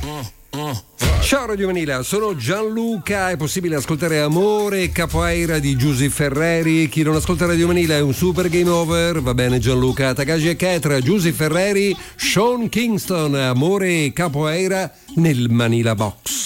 Ciao Radio Manila, sono Gianluca. È possibile ascoltare Amore e Capoeira di Giusy Ferreri. Chi non ascolta Radio Manila è un super game over. Va bene Gianluca. Takagi e Ketra, Giusy Ferreri, Sean Kingston, Amore e Capoeira nel Manila Box.